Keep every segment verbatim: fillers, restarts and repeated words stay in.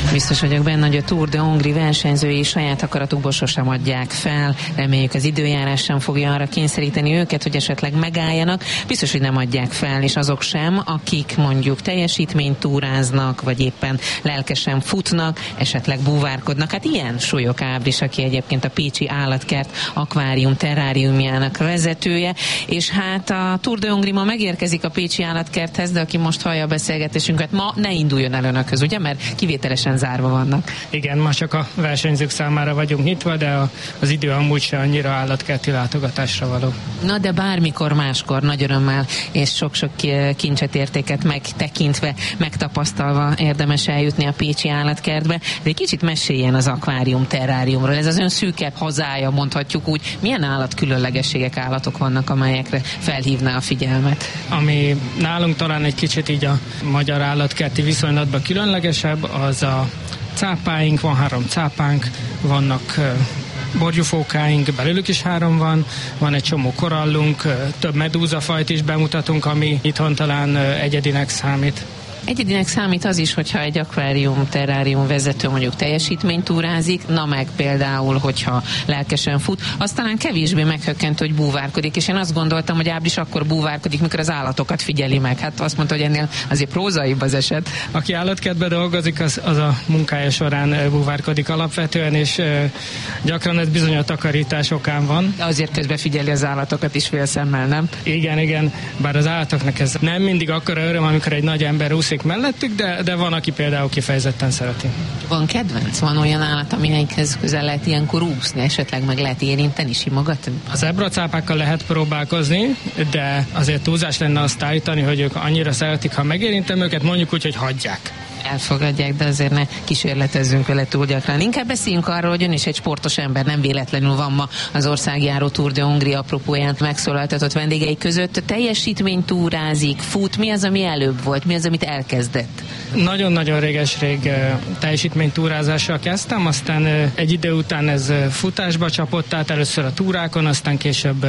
Biztos vagyok benne, hogy a Tour de Hongrie versenyzői saját akaratukból sosem adják fel. Reméljük az időjárás sem fogja arra kényszeríteni őket, hogy esetleg megálljanak. Biztos, hogy nem adják fel, és azok sem, akik mondjuk teljesítményt túráznak, vagy éppen lelkesen futnak, esetleg búvárkodnak. Hát ilyen Súlyog Ábris, aki egyébként a Pécsi Állatkert akvárium terráriumjának vezetője, és hát a Tour de Hongrie ma megérkezik a Pécsi Állatkerthez, de aki most hallja a beszélgetésünket, ma ne induljon el önökhöz, ugye? Mert kivételesen zárva vannak. Igen, ma csak a versenyzők számára vagyunk nyitva, de a, az idő amúgy se annyira állatkerti látogatásra való. Na de bármikor máskor nagy örömmel és sok-sok kincset, értéket megtekintve, megtapasztalva érdemes eljutni a Pécsi Állatkertbe. De egy kicsit meséljen az akvárium terráriumról. Ez az ön szűkebb hazája, mondhatjuk úgy. Milyen állatkülönlegességek, állatok vannak, amelyekre felhívná a figyelmet? Ami nálunk talán egy kicsit így a magyar állatkerti viszonylatban különlegesebb, az a cápáink, van három cápánk, vannak borjufókáink, belőlük is három van, van egy csomó korallunk, több medúzafajt is bemutatunk, ami itthon talán egyedinek számít. Egyedinek számít az is, hogyha egy akvárium, terrárium vezető mondjuk teljesítménytúrázik, na meg például, hogyha lelkesen fut, az talán kevésbé meghökkentő, hogy búvárkodik, és én azt gondoltam, hogy Ábris akkor búvárkodik, mikor az állatokat figyeli meg. Hát azt mondta, hogy ennél azért prózaibb az eset. Aki állatkertben dolgozik, az, az a munkája során búvárkodik alapvetően, és e, gyakran ez bizony a takarítás okán van. De azért közben figyeli az állatokat is félszemmel, nem? Igen, igen, bár az állatoknak ez nem mindig akkora öröm, amikor egy nagy ember úszik mellettük, de, de van, aki például kifejezetten szereti. Van kedvenc? Van olyan állat, amelyikhez közel lehet ilyenkor úszni, esetleg meg lehet érinteni, simogatni? Az zebracápákkal lehet próbálkozni, de azért túlzás lenne azt állítani, hogy ők annyira szeretik, ha megérintem őket, mondjuk úgy, hogy hagyják. Elfogadják, de azért ne kísérletezzünk vele túl gyakran. Inkább beszéljünk arról, hogy ön is egy sportos ember, nem véletlenül van ma az országjáró Tour de Hongrie apropóján megszólaltatott vendégei között. Teljesítménytúrázik, fut, mi az, ami előbb volt, mi az, amit elkezdett? Nagyon-nagyon réges-rég teljesítménytúrázással kezdtem, aztán egy idő után ez futásba csapott át, először a túrákon, aztán később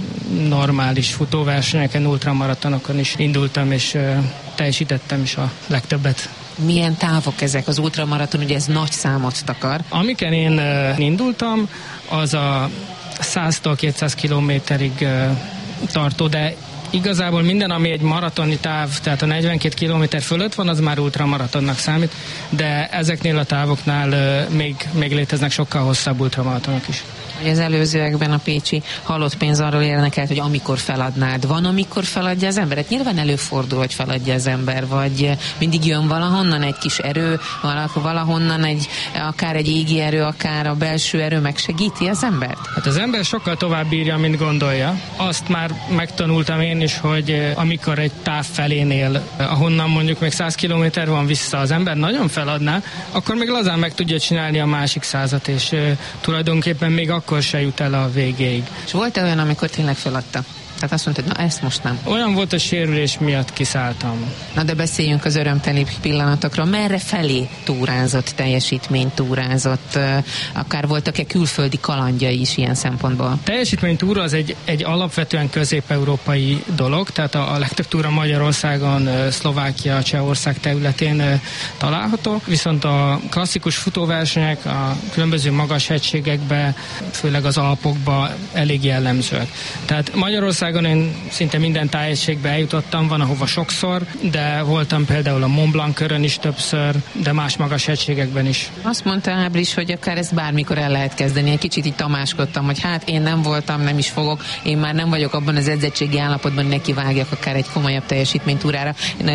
normális futóversenyeken, ultramaratonokon is indultam, és teljesítettem is a legtöbbet. Milyen távok ezek? Az ultramaraton, ugye ez nagy számot takar. Amiken én indultam, az a száztól kétszáz kilométerig tartó, de igazából minden, ami egy maratoni táv, tehát a negyvenkét kilométer fölött van, az már ultramaratonnak számít, de ezeknél a távoknál még, még léteznek sokkal hosszabb ultramaratonok is. Az előzőekben a pécsi halott pénz arról érdekelt, hogy amikor feladnád. Van, amikor feladja az ember? Hát nyilván előfordul, hogy feladja az ember, vagy mindig jön valahonnan egy kis erő, valahonnan egy, akár egy égi erő, akár a belső erő megsegíti az embert? Hát az ember sokkal tovább bírja, mint gondolja. Azt már megtanultam én is, hogy amikor egy táv felénél, ahonnan mondjuk még száz kilométer van vissza, az ember nagyon feladná, akkor még lazán meg tudja csinálni a másik százat, és tulajdonképpen még akkor se jut el a végéig. És volt-e olyan, amikor tényleg feladta? Tehát azt mondtad, na ezt most nem. Olyan volt, a sérülés miatt kiszálltam. Na de beszéljünk az örömteli pillanatokról. Merre felé túrázott, teljesítmény túrázott? Akár voltak-e külföldi kalandjai is ilyen szempontból? A teljesítménytúra az egy, egy alapvetően közép-európai dolog, tehát a, a legtöbb túra Magyarországon, Szlovákia, Csehország területén található, viszont a klasszikus futóversenyek a különböző magas hegységekbe, főleg az Alpokba elég jellemzőek. Tehát Magyarország én szinte minden tájegységbe eljutottam, van ahova sokszor, de voltam például a Mont Blanc körön is többször, de más magas hegységekben is. Azt mondta Ábris, hogy akár ezt bármikor el lehet kezdeni. Egy kicsit így tamáskodtam, hogy hát én nem voltam, nem is fogok, én már nem vagyok abban az edzettségi állapotban, hogy nekivágjak akár egy komolyabb teljesítménytúrára.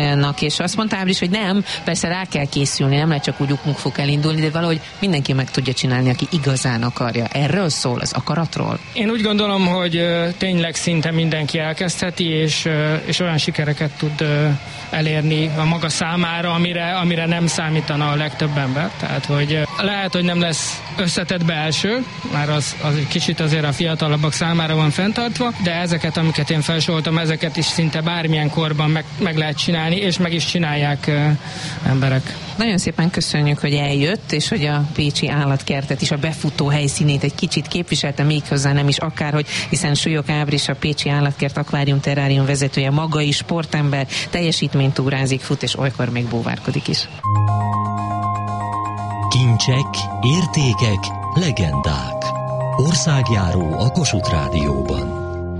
És azt mondta Ábris, hogy nem, persze rá kell készülni, nem lehet csak úgy ukmuk elindulni, de valahogy mindenki meg tudja csinálni, aki igazán akarja. Erről szól, az akaratról? Én úgy gondolom, hogy tényleg szinte mindenki elkezdheti, és, és olyan sikereket tud elérni a maga számára, amire, amire nem számítana a legtöbb ember. Tehát, hogy lehet, hogy nem lesz összetett belső, már az, az kicsit azért a fiatalabbak számára van fenntartva, de ezeket, amiket én felsoroltam, ezeket is szinte bármilyen korban meg, meg lehet csinálni, és meg is csinálják emberek. Nagyon szépen köszönjük, hogy eljött, és hogy a Pécsi Állatkertet is, a befutó helyszínét egy kicsit képviselte, méghozzá nem is akárhogy, hiszen Súlyog Ábris, a Pécsi Állatkert akvárium terrárium vezetője, maga is sportember, teljesítménytúrázik, fut, és olykor még búvárkodik is. Kincsek, értékek, legendák. Országjáró a Kossuth Rádióban.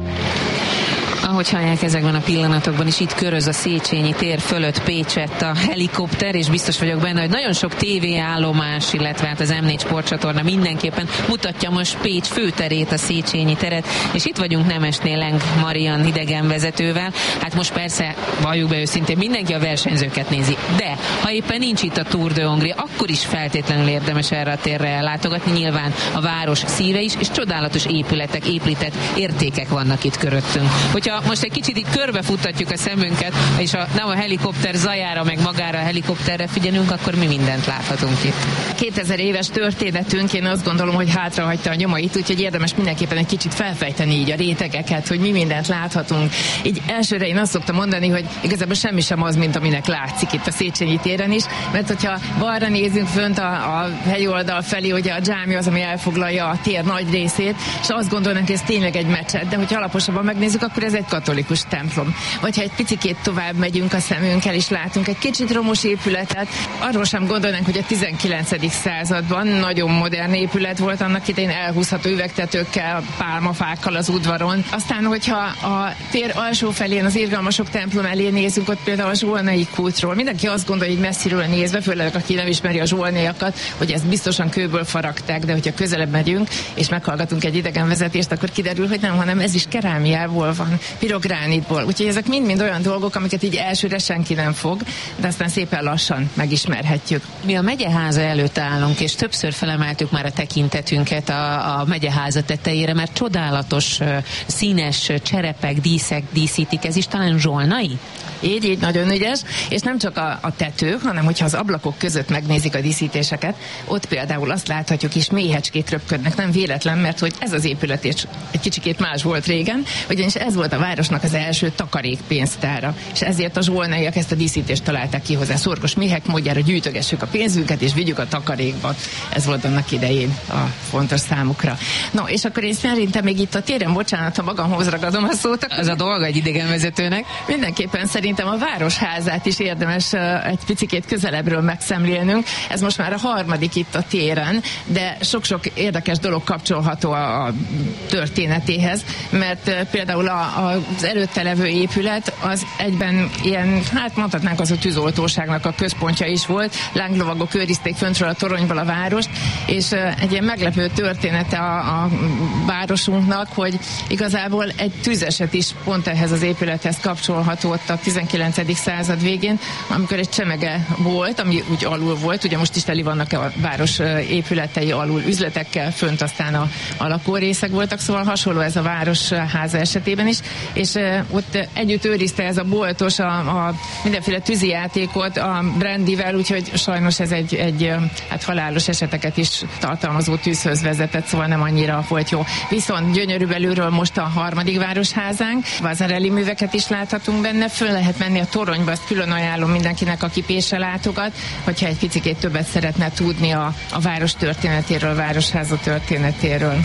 Ahogy hallják, ezekben a pillanatokban is itt köröz a Széchenyi tér fölött Pécsett a helikopter, és biztos vagyok benne, hogy nagyon sok tévéállomás, illetve hát az em négy sportcsatorna mindenképpen mutatja most Pécs főterét, a Széchenyi teret, és itt vagyunk Nemesnél Lenk Marian idegenvezetővel. Hát most persze, valljuk be őszintén, mindenki a versenyzőket nézi, de ha éppen nincs itt a Tour de Hongrie, akkor is feltétlenül érdemes erre a térre ellátogatni. Nyilván a város szíve is, és csodálatos épületek, épített értékek vannak itt körülöttünk. Hogyha most egy kicsit itt körbefuttatjuk a szemünket, és a, nem a helikopter zajára, meg magára a helikopterre figyelünk, akkor mi mindent láthatunk itt. kétezer éves történetünk, én azt gondolom, hogy hátrahagyta a nyomait, úgyhogy érdemes mindenképpen egy kicsit felfejteni így a rétegeket, hogy mi mindent láthatunk. Így elsőre én azt szoktam mondani, hogy igazából semmi sem az, mint aminek látszik itt a Széchenyi téren is, mert hogyha balra nézünk fönt a, a helyi oldal felé, ugye a dzsámi az, ami elfoglalja a tér nagy részét, és azt gondolnánk, hogy ez tényleg egy mecset, de hogyha alaposabban megnézzük, akkor ez egy katolikus templom. Vagy ha egy picikét tovább megyünk a szemünkkel, és látunk egy kicsit romos épületet, arról sem gondolnánk, hogy a tizenkilencedik században nagyon modern épület volt, annak idején elhúzható üvegtetőkkel, pálmafákkal az udvaron. Aztán, hogyha a tér alsó felén az irgalmasok templom elé nézünk, ott például a zsolnai kútról. Mindenki azt gondolja, hogy messziről nézve, főleg aki nem ismeri a zsolnaiakat, hogy ezt biztosan kőből faragták, de hogyha közelebb megyünk, és meghallgatunk egy idegenvezetést, akkor kiderül, hogy nem, hanem ez is kerámiából van, pirogránitból. Úgyhogy ezek mind-mind olyan dolgok, amiket így elsőre senki nem fog, de aztán szépen lassan megismerhetjük. Mi a megyeháza előtt állunk, és többször felemeltük már a tekintetünket a, a megyeháza tetejére, mert csodálatos színes cserepek, díszek díszítik. Ez is talán zsolnai? Így, így, nagyon ügyes, és nem csak a, a tető, hanem hogyha az ablakok között megnézik a díszítéseket, ott például azt láthatjuk is, méhecskék röpködnek, nem véletlen, mert hogy ez az épület is egy kicsikét más volt régen, ugyanis ez volt a városnak az első takarékpénztára, és ezért a zsolnaiak ezt a díszítést találták ki hozzá. Szorgos méhek módjára gyűjtögessük a pénzünket, és vigyük a takarékba. Ez volt annak idején a fontos számukra. No, és akkor én szerintem még itt a téren, bocsánat, ha magamhoz ragadom a szót, az a dolga egy idegenvezetőnek. Mindenképpen szerintem a városházát is érdemes egy picikét közelebbről megszemlélnünk. Ez most már a harmadik itt a téren, de sok-sok érdekes dolog kapcsolható a, a történetéhez, mert például a, az előtte levő épület az egyben ilyen, hát mondhatnánk az a tűzoltóságnak a központja is volt. Lánglovagok őrizték föntről a toronyból a várost, és egy ilyen meglepő története a, a városunknak, hogy igazából egy tűzeset is pont ehhez az épülethez kapcsolható ott a tizenkilencedik század végén, amikor egy csemege volt, ami úgy alul volt, ugye most is teli vannak a város épületei alul üzletekkel, fönt aztán a, a lakórészek voltak, szóval hasonló ez a városháza esetében is, és ott együtt őrizte ez a boltos a, a mindenféle tűzijátékot a brandivel, úgyhogy sajnos ez egy, egy hát halálos eseteket is tartalmazó tűzhöz vezetett, szóval nem annyira volt jó. Viszont gyönyörű belülről most a harmadik városházánk, Vasarely műveket is láthatunk benne, föl lehet menni a toronyba, azt külön ajánlom mindenkinek, aki Pécsre látogat, hogyha egy picikét többet szeretne tudni a, a város történetéről, a városháza történetéről.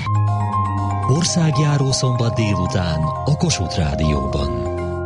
Országjáró szombat délután a Kossuth Rádióban.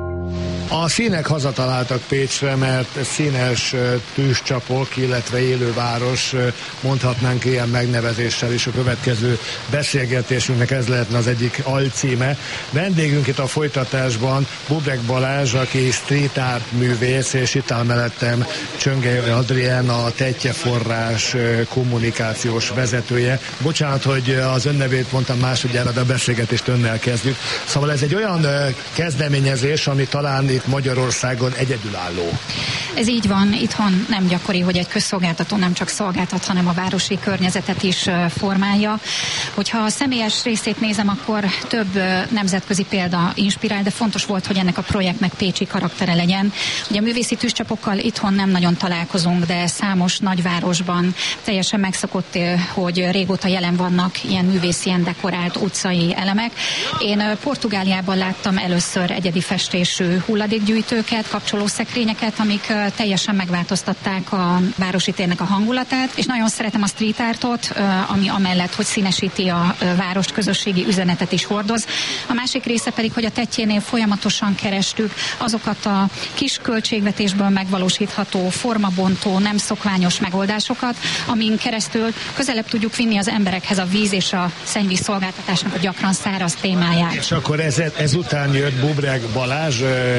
A színek hazataláltak Pécsre, mert színes tűzcsapok, illetve élőváros, mondhatnánk ilyen megnevezéssel is. A következő beszélgetésünknek ez lehetne az egyik alcíme. Vendégünk itt a folytatásban Bubrek Balázs, aki street art művész, és itt áll mellettem Csöngely Adrien, a Tettye Forrás kommunikációs vezetője. Bocsánat, hogy az önnevét mondtam másodjára, de a beszélgetést önnel kezdjük. Szóval ez egy olyan kezdeményezés, ami talán itt Magyarországon egyedülálló. Ez így van, itthon nem gyakori, hogy egy közszolgáltató nem csak szolgáltat, hanem a városi környezetet is formálja. Hogyha a személyes részét nézem, akkor több nemzetközi példa inspirál, de fontos volt, hogy ennek a projektnek pécsi karaktere legyen. Ugye a művészi tűzcsapokkal itthon nem nagyon találkozunk, de számos nagyvárosban teljesen megszokott, hogy régóta jelen vannak ilyen művészien dekorált utcai elemek. Én Portugáliában láttam először egyedi festésű hulladék hulladékgyűjtőket, kapcsolószekrényeket, amik teljesen megváltoztatták a városi térnek a hangulatát, és nagyon szeretem a street artot, ami amellett, hogy színesíti a várost, közösségi üzenetet is hordoz. A másik része pedig, hogy a tettjénél folyamatosan kerestük azokat a kis költségvetésből megvalósítható, formabontó, nem szokványos megoldásokat, amin keresztül közelebb tudjuk vinni az emberekhez a víz és a szennyvíz szolgáltatásnak a gyakran száraz témáját. És akkor ez, ezután jött Bubreg Balázs,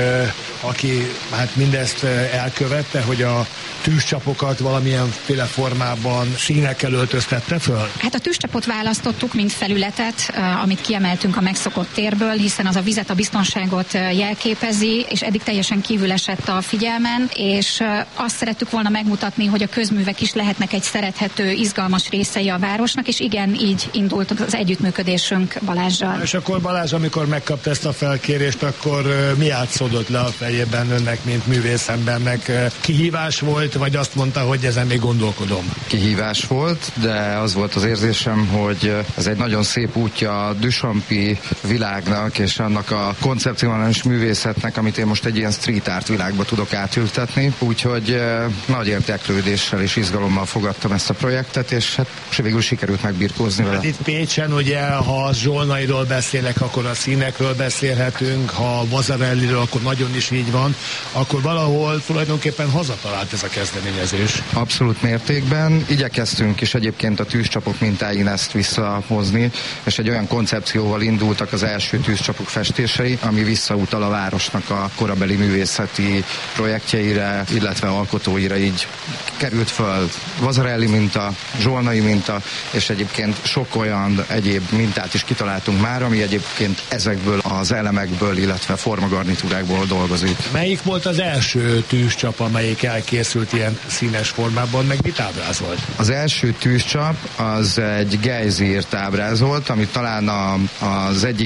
aki hát mindezt elkövette, hogy a tűzcsapokat valamilyenféle formában színekkel öltöztette föl? Hát a tűzcsapot választottuk, mint felületet, amit kiemeltünk a megszokott térből, hiszen az a vizet, a biztonságot jelképezi, és eddig teljesen kívül esett a figyelmen, és azt szerettük volna megmutatni, hogy a közművek is lehetnek egy szerethető, izgalmas részei a városnak, és igen, így indult az együttműködésünk Balázssal. És akkor Balázs, amikor megkapta ezt a felkérést, akkor mi átszódott le a fejében önnek, mint művészembernek? Kihívás volt, vagy azt mondta, hogy ezen még gondolkodom? Kihívás volt, de az volt az érzésem, hogy ez egy nagyon szép útja a Duchampi világnak, és annak a koncepcionális művészetnek, amit én most egy ilyen street art világba tudok átültetni. Úgyhogy nagy érdeklődéssel és izgalommal fogadtam ezt a projektet, és hát végül sikerült megbirkózni vele. Hát itt Pécsen ugye, ha a Zsolnairól beszélek, akkor a színekről beszélhetünk, ha a Vasarelliről, akkor nagyon is így van, akkor valahol tulajdonképpen hazatalált ez a kezdeményezés. Abszolút mértékben. Igyekeztünk is egyébként a tűzcsapok mintáin ezt visszahozni, és egy olyan koncepcióval indultak az első tűzcsapok festései, ami visszautal a városnak a korabeli művészeti projektjeire, illetve alkotóira, így került föl Vasarelli minta, Zsolnai minta, és egyébként sok olyan egyéb mintát is kitaláltunk már, ami egyébként ezekből az elemekből, illetve formagarnitúrákból dolgozik. Melyik volt az első tűzcsap, amelyik elkészült ilyen színes formában, meg mit ábrázolt? Az első tűzcsap az egy gejzírt ábrázolt, ami talán a, az egyik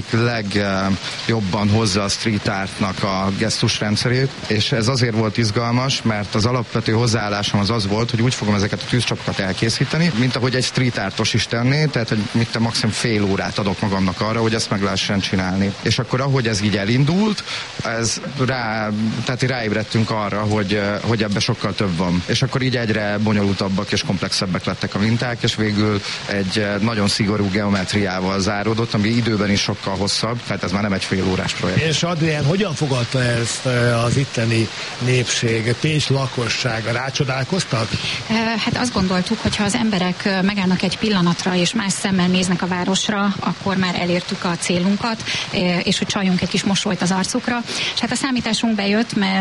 legjobban hozza a street artnak a gesztusrendszerét, és ez azért volt izgalmas, mert az alapvető hozzáállásom az az volt, hogy úgy fogom ezeket a tűzcsapokat elkészíteni, mint ahogy egy street artos is tenné, tehát hogy mit te maximum fél órát adok magamnak arra, hogy ezt meg lehessen csinálni. És akkor ahogy ez így elindult, ez rá, tehát ráébredtünk arra, hogy, hogy ebbe sokkal több van. És akkor így egyre bonyolultabbak és komplexebbek lettek a minták, és végül egy nagyon szigorú geometriával záródott, ami időben is sokkal hosszabb, tehát ez már nem egy fél órás projekt. És Adrián, hogyan fogadta ezt az itteni népség, Pécs lakossága? Rácsodálkoztak? Hát azt gondoltuk, hogy ha az emberek megállnak egy pillanatra és más szemmel néznek a városra, akkor már elértük a célunkat, és hogy csaljunk egy kis mosolyt az arcukra. És hát a számításunk bejött, mert